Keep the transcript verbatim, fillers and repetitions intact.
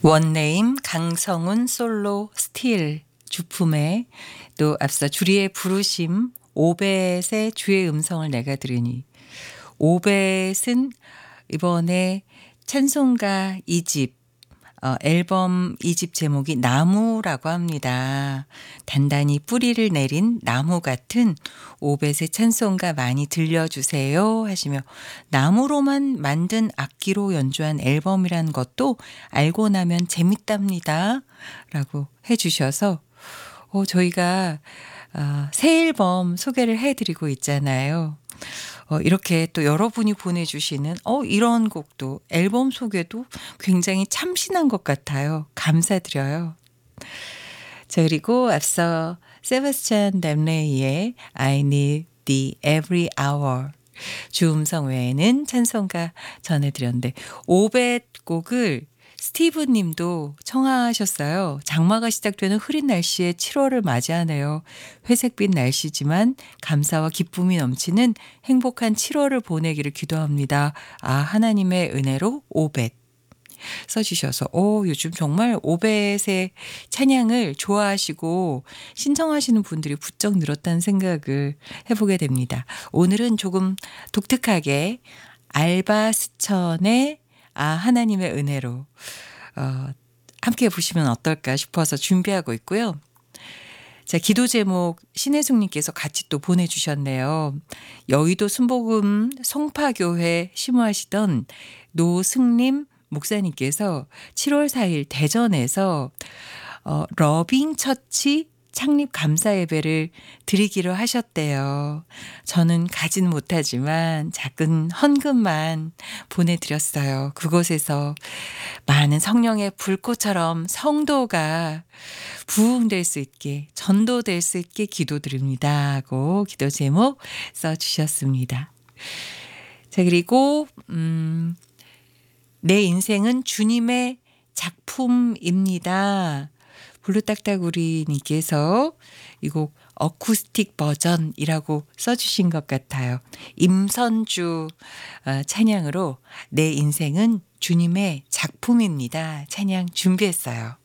원네임 강성운 솔로 스틸 주품에 또 앞서 주리의 부르심 오벳의 주의 음성을 내가 들으니, 오벳은 이번에 찬송가 이 집 어, 앨범 이 집 제목이 나무라고 합니다. 단단히 뿌리를 내린 나무 같은 오벳의 찬송가 많이 들려주세요 하시며, 나무로만 만든 악기로 연주한 앨범이라는 것도 알고 나면 재밌답니다 라고 해주셔서 어, 저희가 어, 새 앨범 소개를 해드리고 있잖아요. 어, 이렇게 또 여러분이 보내주시는 어, 이런 곡도 앨범 소개도 굉장히 참신한 것 같아요. 감사드려요. 자, 그리고 앞서 세바스찬 댐레이의 I need the every hour 주음성 외에는 찬송가 전해드렸는데, 오벳 곡을 스티브 님도 청하셨어요. 장마가 시작되는 흐린 날씨에 칠월을 맞이하네요. 회색빛 날씨지만 감사와 기쁨이 넘치는 행복한 칠월을 보내기를 기도합니다. 아, 하나님의 은혜로 오벳 써주셔서 오, 요즘 정말 오벳의 찬양을 좋아하시고 신청하시는 분들이 부쩍 늘었다는 생각을 해보게 됩니다. 오늘은 조금 독특하게 알바스천의 아, 하나님의 은혜로 어, 함께 보시면 어떨까 싶어서 준비하고 있고요. 자, 기도 제목 신혜숙님께서 같이 또 보내주셨네요. 여의도 순복음 송파교회 심호하시던 노승림 목사님께서 칠월 사일 대전에서 어, 러빙 처치 창립 감사 예배를 드리기로 하셨대요. 저는 가진 못하지만 작은 헌금만 보내드렸어요. 그곳에서 많은 성령의 불꽃처럼 성도가 부흥될 수 있게, 전도될 수 있게 기도드립니다 하고 기도 제목 써주셨습니다. 자, 그리고 음, 내 인생은 주님의 작품입니다. 블루딱딱우리님께서 이 곡 어쿠스틱 버전이라고 써주신 것 같아요. 임선주 찬양으로 내 인생은 주님의 작품입니다. 찬양 준비했어요.